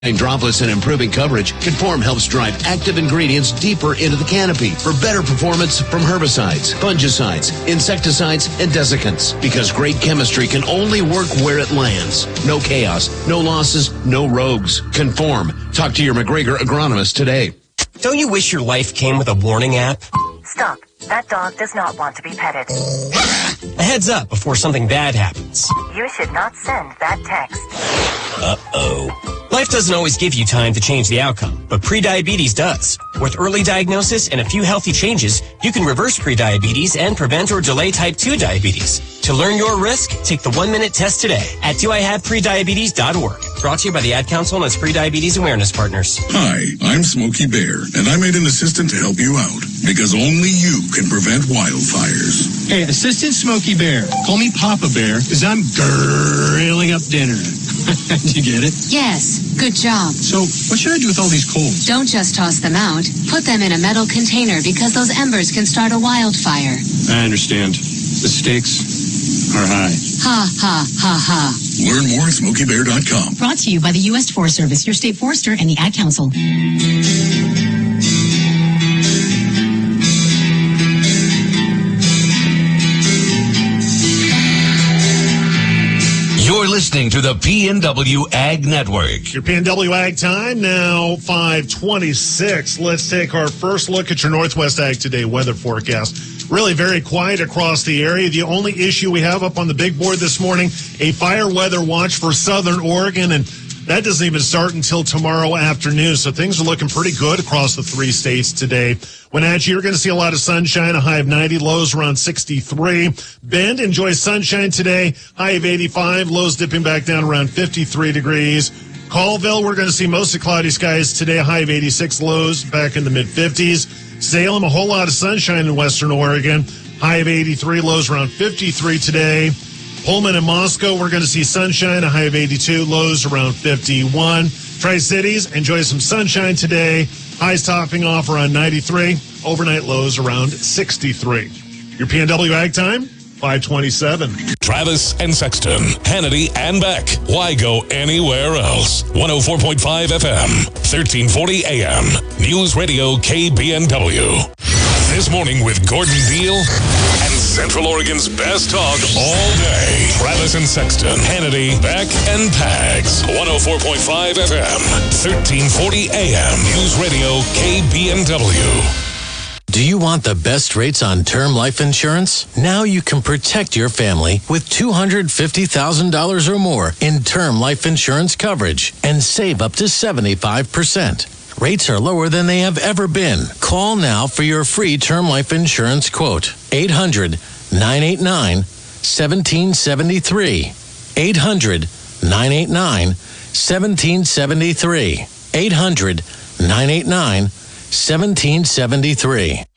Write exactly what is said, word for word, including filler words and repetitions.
Droplets and improving coverage, Conform helps drive active ingredients deeper into the canopy for better performance from herbicides, fungicides, insecticides, and desiccants. Because great chemistry can only work where it lands. No chaos, no losses, no rogues. Conform. Talk to your McGregor agronomist today. Don't you wish your life came with a warning app? Stop. That dog does not want to be petted. A heads up before something bad happens. You should not send that text. Uh-oh. Life doesn't always give you time to change the outcome, but prediabetes does. With early diagnosis and a few healthy changes, you can reverse prediabetes and prevent or delay type two diabetes. To learn your risk, take the one-minute test today at do I have prediabetes dot org. Brought to you by the Ad Council and its Prediabetes Awareness Partners. Hi, I'm Smokey Bear, and I made an assistant to help you out, because only you can prevent wildfires. Hey, Assistant Smokey Bear. Call me Papa Bear, because I'm grilling up dinner. Did you get it? Yes, good job. So, what should I do with all these coals? Don't just toss them out. Put them in a metal container because those embers can start a wildfire. I understand. The stakes are high. Ha, ha, ha, ha. Learn more at smokey bear dot com. Brought to you by the U S Forest Service, your state forester, and the Ad Council. You're listening to the P N W Ag Network. Your P N W Ag time now, five twenty-six. Let's take our first look at your Northwest Ag Today weather forecast. Really very quiet across the area. The only issue we have up on the big board this morning, a fire weather watch for southern Oregon, and that doesn't even start until tomorrow afternoon. So things are looking pretty good across the three states today. Wenatchee, you're going to see a lot of sunshine, a high of ninety, lows around sixty-three. Bend enjoys sunshine today, high of eighty-five, lows dipping back down around fifty-three degrees. Colville, we're going to see mostly cloudy skies today, a high of eighty-six, lows back in the mid-fifties. Salem, a whole lot of sunshine in western Oregon, high of eighty-three, lows around fifty-three today. Pullman and Moscow, we're going to see sunshine, a high of eighty-two, lows around fifty-one. Tri-Cities, enjoy some sunshine today, highs topping off around ninety-three, overnight lows around sixty-three. Your P N W Ag time, five twenty-seven. Travis and Sexton, Hannity and Beck. Why go anywhere else? one oh four point five F M, thirteen forty A M. News Radio K B N W. This morning with Gordon Deal and Central Oregon's best talk all day. Travis and Sexton, Hannity, Beck, and Pags. one oh four point five F M, thirteen forty A M. News Radio K B N W. Do you want the best rates on term life insurance? Now you can protect your family with two hundred fifty thousand dollars or more in term life insurance coverage and save up to seventy-five percent. Rates are lower than they have ever been. Call now for your free term life insurance quote. eight hundred, nine eight nine, one seven seven three. eight hundred, nine eight nine, one seven seven three. eight hundred, nine eight nine, one seven seven three.